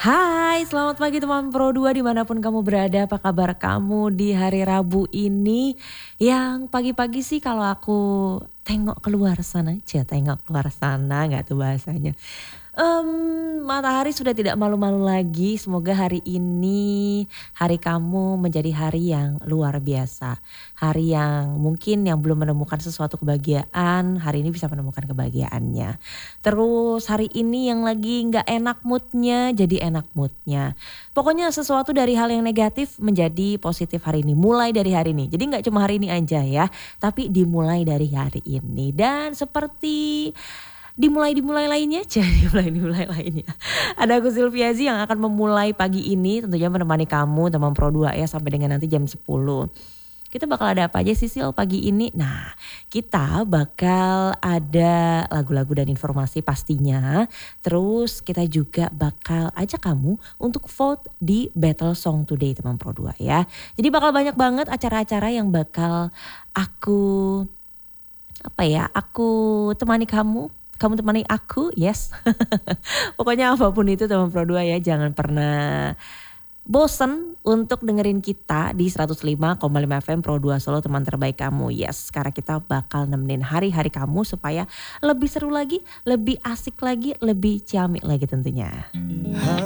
Hai, selamat pagi teman Pro 2 dimanapun kamu berada. Apa kabar kamu di hari Rabu ini? Yang pagi-pagi sih kalau aku tengok keluar sana aja, tengok keluar sana nggak tuh bahasanya. Matahari sudah tidak malu-malu lagi. Semoga hari ini hari kamu menjadi hari yang luar biasa. Hari yang mungkin yang belum menemukan sesuatu kebahagiaan, hari ini bisa menemukan kebahagiaannya. Terus hari ini yang lagi gak enak moodnya jadi enak moodnya. Pokoknya sesuatu dari hal yang negatif menjadi positif hari ini. Mulai dari hari ini. Jadi gak cuma hari ini aja ya, tapi dimulai dari hari ini. Dan seperti dimulai lainnya aja, dimulai lainnya. Ada aku Silviazi yang akan memulai pagi ini tentunya menemani kamu teman Pro 2 ya sampai dengan nanti jam 10. Kita bakal ada apa aja sih Sil pagi ini? Nah, kita bakal ada lagu-lagu dan informasi pastinya. Terus kita juga bakal ajak kamu untuk vote di Battle Song Today teman Pro 2 ya. Jadi bakal banyak banget acara-acara yang bakal aku temani kamu temani aku, yes. Pokoknya apapun itu teman Pro 2 ya, jangan pernah bosen untuk dengerin kita di 105,5 FM Pro 2 Solo, teman terbaik kamu. Yes, karena kita bakal nemenin hari-hari kamu supaya lebih seru lagi, lebih asik lagi, lebih ciamik lagi tentunya.